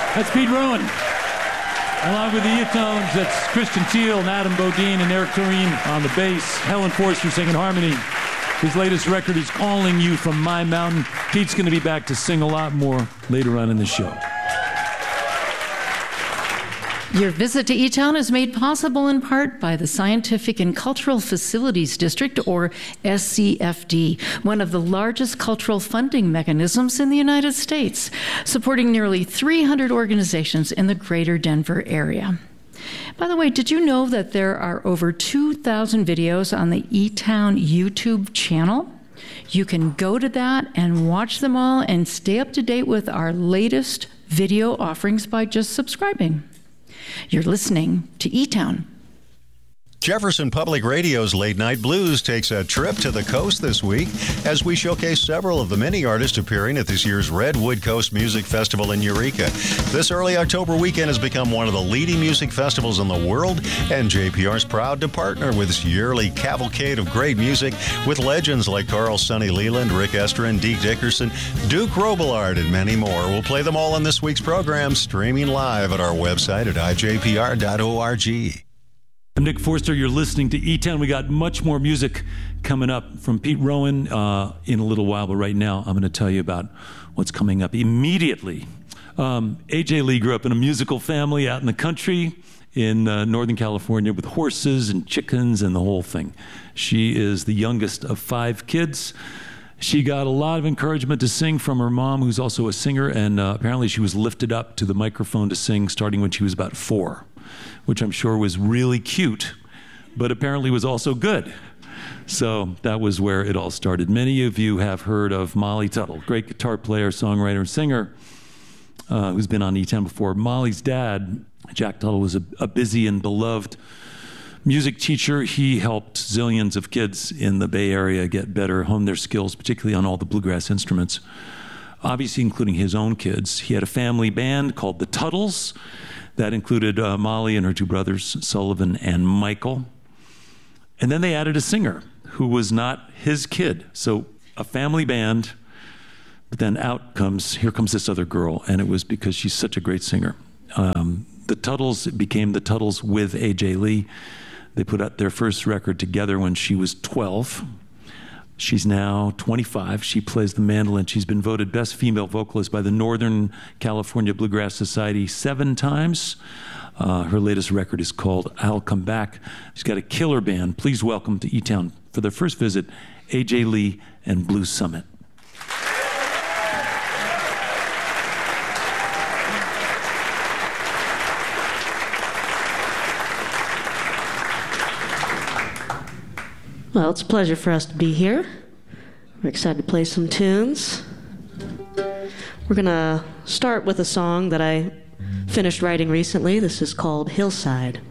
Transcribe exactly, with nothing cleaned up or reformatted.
That's Pete Rowan. Along with the E-Tones, that's Christian Teal and Adam Bodine and Eric Tureen on the bass. Helen Forster singing harmony. His latest record is Calling You from My Mountain. Pete's going to be back to sing a lot more later on in the show. Your visit to E-Town is made possible in part by the Scientific and Cultural Facilities District, or S C F D, one of the largest cultural funding mechanisms in the United States, supporting nearly three hundred organizations in the greater Denver area. By the way, did you know that there are over two thousand videos on the E-Town YouTube channel? You can go to that and watch them all and stay up to date with our latest video offerings by just subscribing. You're listening to E-Town. Jefferson Public Radio's Late Night Blues takes a trip to the coast this week as we showcase several of the many artists appearing at this year's Redwood Coast Music Festival in Eureka. This early October weekend has become one of the leading music festivals in the world, and J P R is proud to partner with this yearly cavalcade of great music with legends like Carl Sonny Leland, Rick Estrin, Deke Dickerson, Duke Robillard, and many more. We'll play them all on this week's program, streaming live at our website at I J P R dot org. I'm Nick Forster. You're listening to E-Town. We got much more music coming up from Pete Rowan uh, in a little while, but right now I'm going to tell you about what's coming up immediately. Um, A J Lee grew up in a musical family out in the country in uh, Northern California with horses and chickens and the whole thing. She is the youngest of five kids. She got a lot of encouragement to sing from her mom, who's also a singer, and uh, apparently she was lifted up to the microphone to sing starting when she was about four, which I'm sure was really cute, but apparently was also good. So that was where it all started. Many of you have heard of Molly Tuttle, great guitar player, songwriter, and singer, uh, who's been on E-Town before. Molly's dad, Jack Tuttle, was a, a busy and beloved music teacher. He helped zillions of kids in the Bay Area get better, hone their skills, particularly on all the bluegrass instruments, obviously including his own kids. He had a family band called the Tuttles that included uh, Molly and her two brothers, Sullivan and Michael. And then they added a singer who was not his kid. So a family band, but then out comes, here comes this other girl, and it was because she's such a great singer. Um, the Tuttles became the Tuttles with A J Lee. They put out their first record together when she was twelve. She's now twenty-five. She plays the mandolin. She's been voted Best Female Vocalist by the Northern California Bluegrass Society seven times. Uh, her latest record is called I'll Come Back. She's got a killer band. Please welcome to E-Town for their first visit, A J Lee and Blue Summit. Well, it's a pleasure for us to be here. We're excited to play some tunes. We're going to start with a song that I finished writing recently. This is called Hillside.